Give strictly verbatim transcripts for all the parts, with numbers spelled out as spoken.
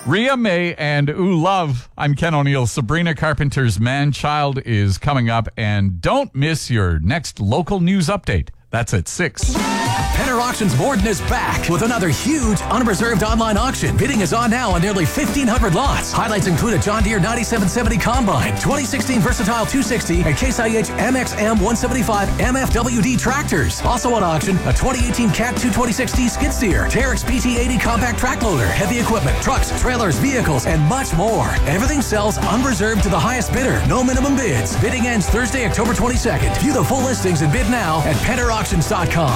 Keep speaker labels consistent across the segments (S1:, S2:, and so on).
S1: Rhea May and Ooh Love. I'm Ken O'Neill. Sabrina Carpenter's Man-Child is coming up, and don't miss your next local news update. That's at six.
S2: Penner Auctions Morden is back with another huge unreserved online auction. Bidding is on now on nearly fifteen hundred lots. Highlights include a John Deere ninety-seven seventy Combine, twenty sixteen Versatile two sixty, and Case I H M X M one seventy-five M F W D tractors. Also on auction, a twenty eighteen Cat two twenty-six D skid steer, Terex P T eighty compact track loader, heavy equipment, trucks, trailers, vehicles, and much more. Everything sells unreserved to the highest bidder. No minimum bids. Bidding ends Thursday, October twenty-second. View the full listings and bid now at penner auctions dot com.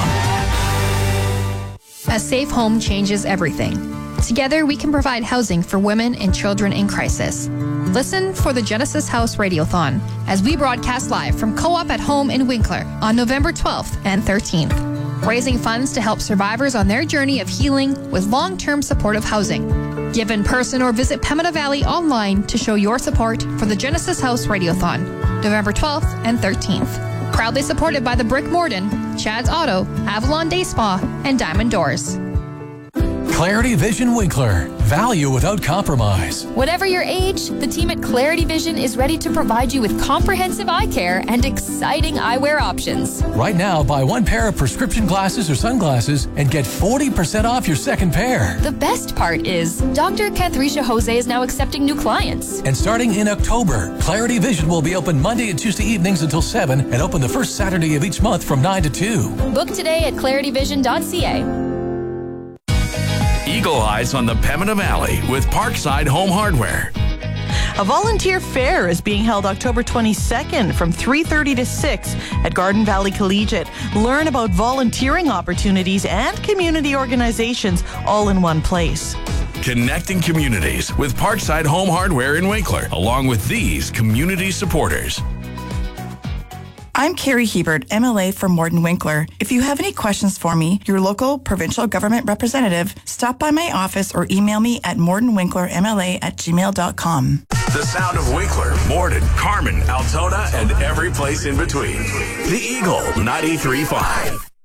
S3: A safe home changes everything. Together, we can provide housing for women and children in crisis. Listen for the Genesis House Radiothon as we broadcast live from Co-op at Home in Winkler on November twelfth and thirteenth, raising funds to help survivors on their journey of healing with long-term supportive housing. Give in person or visit Pembina Valley online to show your support for the Genesis House Radiothon, November twelfth and thirteenth. Proudly supported by the Brick Morden, Chad's Auto, Avalon Day Spa, and Diamond Doors.
S2: Clarity Vision Winkler. Value without compromise.
S4: Whatever your age, the team at Clarity Vision is ready to provide you with comprehensive eye care and exciting eyewear options.
S2: Right now, buy one pair of prescription glasses or sunglasses and get forty percent off your second pair.
S4: The best part is, Doctor Cathrisha Jose is now accepting new clients.
S2: And starting in October, Clarity Vision will be open Monday and Tuesday evenings until seven and open the first Saturday of each month from nine to two.
S4: Book today at clarity vision dot c a.
S5: Eagle Eyes on the Pembina Valley with Parkside Home Hardware.
S6: A volunteer fair is being held October twenty-second from three thirty to six at Garden Valley Collegiate. Learn about volunteering opportunities and community organizations all in one place.
S5: Connecting communities with Parkside Home Hardware in Winkler, along with these community supporters.
S7: I'm Carrie Hebert, M L A for Morden Winkler. If you have any questions for me, your local provincial government representative, stop by my office or email me at morden winkler m l a at gmail dot com.
S5: The sound of Winkler, Morden, Carman, Altona, and every place in between. The Eagle ninety-three point five.